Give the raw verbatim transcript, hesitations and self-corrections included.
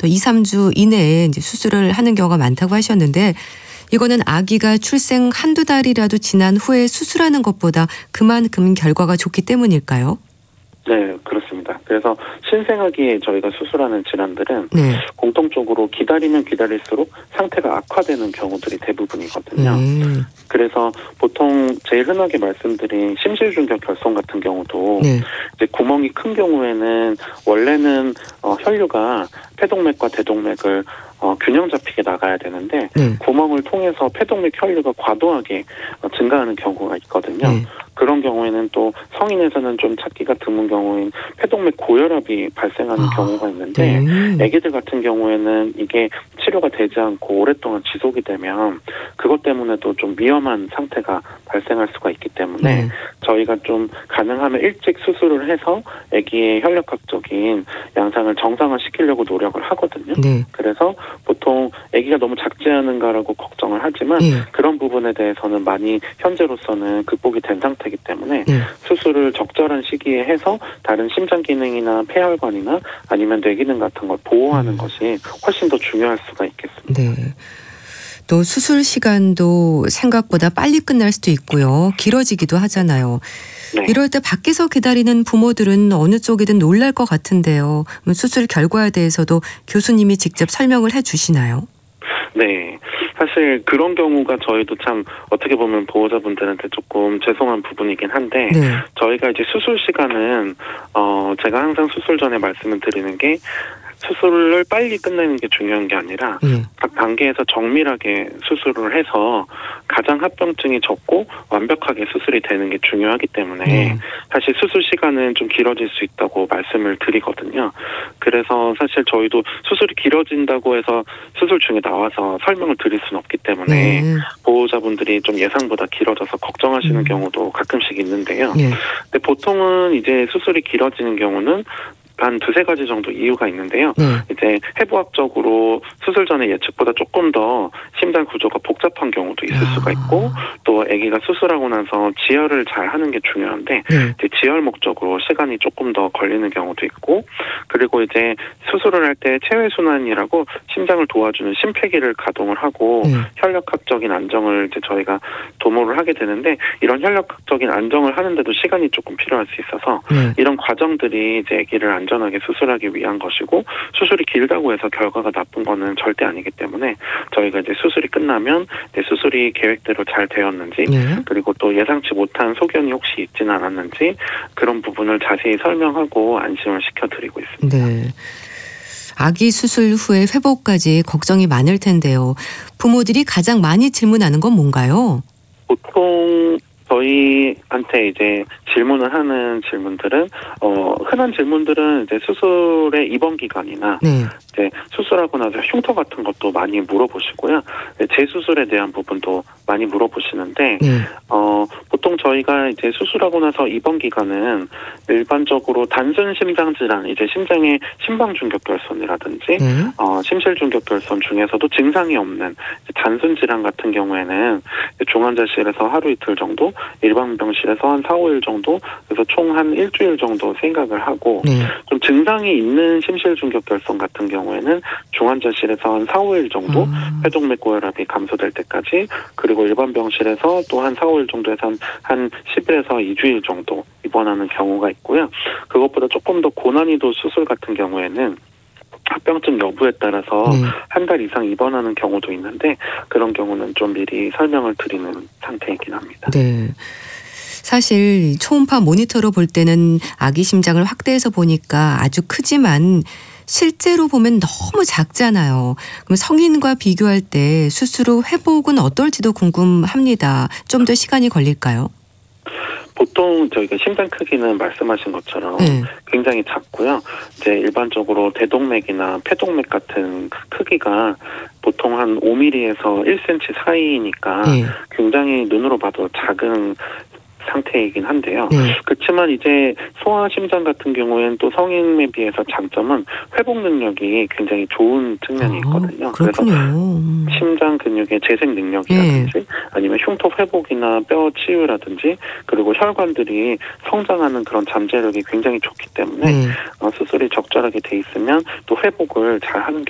또 이, 삼 주 이내에 이제 수술을 하는 경우가 많다고 하셨는데 이거는 아기가 출생 한두 달이라도 지난 후에 수술하는 것보다 그만큼 결과가 좋기 때문일까요? 네, 그렇습니다. 그래서 신생아기에 저희가 수술하는 질환들은 네. 공통적으로 기다리면 기다릴수록 상태가 악화되는 경우들이 대부분이거든요. 네. 그래서 보통 제일 흔하게 말씀드린 심실중격 결손 같은 경우도 네. 이제 구멍이 큰 경우에는 원래는 어, 혈류가 폐동맥과 대동맥을 어, 균형 잡히게 나가야 되는데 네. 구멍을 통해서 폐동맥 혈류가 과도하게 어, 증가하는 경우가 있거든요. 네. 그런 경우에는 또 성인에서는 좀 찾기가 드문 경우인 폐동맥 고혈압이 발생하는 아, 경우가 있는데 네. 아기들 같은 경우에는 이게 치료가 되지 않고 오랫동안 지속이 되면 그것 때문에도 좀 위험한 상태가 발생할 수가 있기 때문에 네. 저희가 좀 가능하면 일찍 수술을 해서 아기의 혈력학적인 양상을 정상화시키려고 노력을 하거든요. 네. 그래서 보통 아기가 너무 작지 않은가라고 걱정을 하지만 네. 그런 부분에 대해서는 많이 현재로서는 극복이 된 상태이기 때문에 네. 수술을 적절한 시기에 해서 다른 심장 기능이나 폐혈관이나 아니면 뇌 기능 같은 걸 보호하는 음. 것이 훨씬 더 중요할 수가 있겠습니다. 네. 또 수술 시간도 생각보다 빨리 끝날 수도 있고요. 길어지기도 하잖아요. 네. 이럴 때 밖에서 기다리는 부모들은 어느 쪽이든 놀랄 것 같은데요. 수술 결과에 대해서도 교수님이 직접 설명을 해 주시나요? 네. 사실 그런 경우가 저희도 참 어떻게 보면 보호자분들한테 조금 죄송한 부분이긴 한데 네. 저희가 이제 수술 시간은 어 제가 항상 수술 전에 말씀을 드리는 게 수술을 빨리 끝내는 게 중요한 게 아니라 예. 각 단계에서 정밀하게 수술을 해서 가장 합병증이 적고 완벽하게 수술이 되는 게 중요하기 때문에 네. 사실 수술 시간은 좀 길어질 수 있다고 말씀을 드리거든요. 그래서 사실 저희도 수술이 길어진다고 해서 수술 중에 나와서 설명을 드릴 수는 없기 때문에 네. 보호자분들이 좀 예상보다 길어져서 걱정하시는 음. 경우도 가끔씩 있는데요. 네. 근데 보통은 이제 수술이 길어지는 경우는 한 두세 가지 정도 이유가 있는데요. 네. 이제 해부학적으로 수술 전에 예측보다 조금 더 심장 구조가 복잡한 경우도 있을 아. 수가 있고 또 아기가 수술하고 나서 지혈을 잘 하는 게 중요한데 네. 이제 지혈 목적으로 시간이 조금 더 걸리는 경우도 있고 그리고 이제 수술을 할 때 체외순환이라고 심장을 도와주는 심폐기를 가동을 하고 네. 혈력학적인 안정을 이제 저희가 도모를 하게 되는데 이런 혈력학적인 안정을 하는데도 시간이 조금 필요할 수 있어서 네. 이런 과정들이 이제 아기를 안전 안전하게 수술하기 위한 것이고 수술이 길다고 해서 결과가 나쁜 거는 절대 아니기 때문에 저희가 이제 수술이 끝나면 이제 수술이 계획대로 잘 되었는지 네. 그리고 또 예상치 못한 소견이 혹시 있지는 않았는지 그런 부분을 자세히 설명하고 안심을 시켜드리고 있습니다. 네. 아기 수술 후에 회복까지 걱정이 많을 텐데요. 부모들이 가장 많이 질문하는 건 뭔가요? 보통 저희한테 이제 질문을 하는 질문들은 어 흔한 질문들은 이제 수술의 입원 기간이나 네. 이제 수술하고 나서 흉터 같은 것도 많이 물어보시고요. 재수술에 대한 부분도 많이 물어보시는데 네. 어 보통 저희가 이제 수술하고 나서 입원 기간은 일반적으로 단순 심장 질환, 이제 심장의 심방 중격 결손이라든지 네. 어 심실 중격 결손 중에서도 증상이 없는 단순 질환 같은 경우에는 중환자실에서 하루 이틀 정도, 일반 병실에서 한 사, 오일 정도, 그래서 총 한 일주일 정도 생각을 하고 네. 좀 증상이 있는 심실 중격 결손 같은 경우에는 중환자실에서 한 사, 오일 정도 음. 폐동맥 고혈압이 감소될 때까지 그리고 일반 병실에서 또 한 사, 오일 정도에서 한, 한 십 일에서 이 주일 정도 입원하는 경우가 있고요. 그것보다 조금 더 고난이도 수술 같은 경우에는 합병증 여부에 따라서 네. 한 달 이상 입원하는 경우도 있는데 그런 경우는 좀 미리 설명을 드리는 상태이긴 합니다. 네. 사실 초음파 모니터로 볼 때는 아기 심장을 확대해서 보니까 아주 크지만 실제로 보면 너무 작잖아요. 그럼 성인과 비교할 때 수술 후 회복은 어떨지도 궁금합니다. 좀 더 시간이 걸릴까요? 보통 저희가 심장 크기는 말씀하신 것처럼 네. 굉장히 작고요. 이제 일반적으로 대동맥이나 폐동맥 같은 크기가 보통 한 오 밀리미터에서 일 센티미터 사이니까 네. 굉장히 눈으로 봐도 작은 상태이긴 한데요. 네. 그렇지만 이제 소아 심장 같은 경우에는 또 성인에 비해서 장점은 회복 능력이 굉장히 좋은 측면이 있거든요. 아, 그렇군요. 그래서 심장 근육의 재생 능력이라든지 네. 아니면 흉터 회복이나 뼈 치유라든지 그리고 혈관들이 성장하는 그런 잠재력이 굉장히 좋기 때문에 네. 어, 수술이 적절하게 돼 있으면 또 회복을 잘 하는